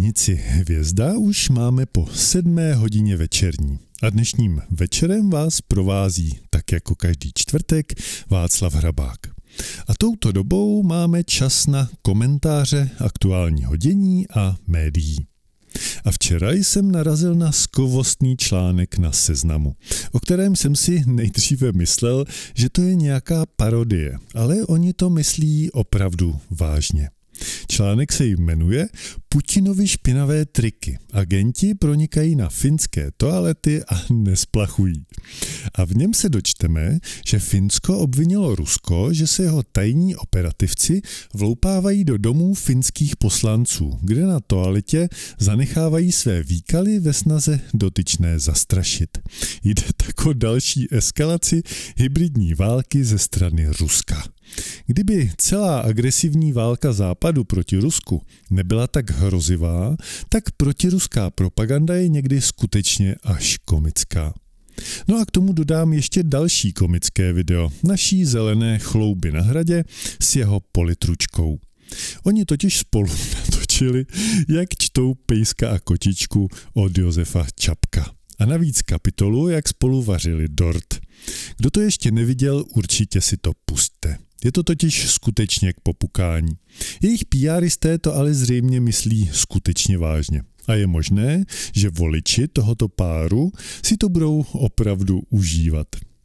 stanici Hvězda už máme po 7. hodině večerní. A dnešním večerem vás provází, tak jako každý čtvrtek, Václav Hrabák. A touto dobou máme čas na komentáře aktuálního dění a médií. A včera jsem narazil na skovostný článek na Seznamu, o kterém jsem si nejdříve myslel, že to je nějaká parodie, ale oni to myslí opravdu vážně. Článek se jmenuje Putinovi špinavé triky. Agenti pronikají na finské toalety a nesplachují. A v něm se dočteme, že Finsko obvinilo Rusko, že se jeho tajní operativci vloupávají do domů finských poslanců, kde na toaletě zanechávají své výkaly ve snaze dotyčné zastrašit. Jde tak o další eskalaci hybridní války ze strany Ruska. Kdyby celá agresivní válka Západu proti Rusku nebyla tak hrozivá, tak protiruská propaganda je někdy skutečně až komická. No a k tomu dodám ještě další komické video naší zelené chlouby na hradě s jeho politručkou. Oni totiž spolu natočili, jak čtou Pejska a kočičku od Josefa Čapka. A navíc kapitolu, jak spolu vařili dort. Kdo to ještě neviděl, určitě si to pusťte. Je to totiž skutečně k popukání. Jejich PRisté to ale zřejmě myslí skutečně vážně. A je možné, že voliči tohoto páru si to budou opravdu užívat.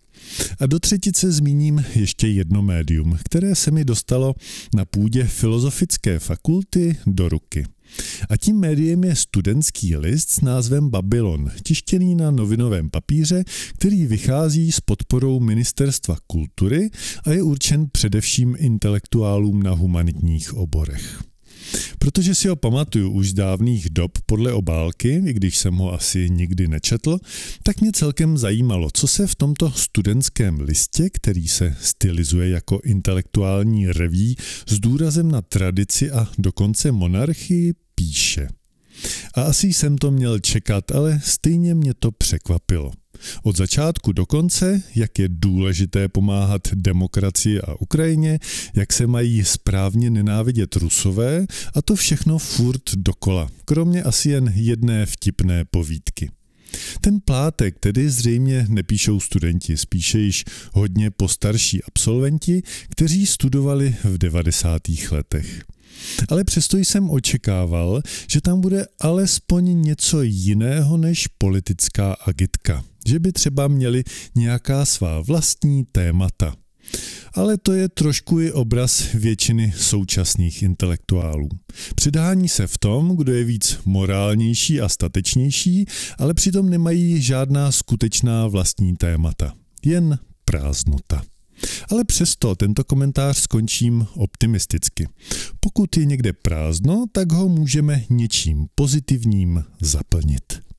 A do třetice zmíním ještě jedno médium, které se mi dostalo na půdě Filozofické fakulty do ruky. A tím médiem je studentský list s názvem Babylon, tištěný na novinovém papíře, který vychází s podporou Ministerstva kultury a je určen především intelektuálům na humanitních oborech. Protože si ho pamatuju už z dávných dob podle obálky, i když jsem ho asi nikdy nečetl, tak mě celkem zajímalo, co se v tomto studentském listě, který se stylizuje jako intelektuální reví s důrazem na tradici a dokonce monarchii, píše. A asi jsem to měl čekat, ale stejně mě to překvapilo. Od začátku do konce, jak je důležité pomáhat demokracii a Ukrajině, jak se mají správně nenávidět Rusové a to všechno furt dokola, kromě asi jen jedné vtipné povídky. Ten plátek tedy zřejmě nepíšou studenti, spíše již hodně postarší absolventi, kteří studovali v 90. letech. Ale přesto jsem očekával, že tam bude alespoň něco jiného než politická agitka. Že by třeba měli nějaká svá vlastní témata. Ale to je trošku i obraz většiny současných intelektuálů. Předhání se v tom, kdo je víc morálnější a statečnější, ale přitom nemají žádná skutečná vlastní témata. Jen prázdnota. Ale přesto tento komentář skončím optimisticky. Pokud je někde prázdno, tak ho můžeme něčím pozitivním zaplnit.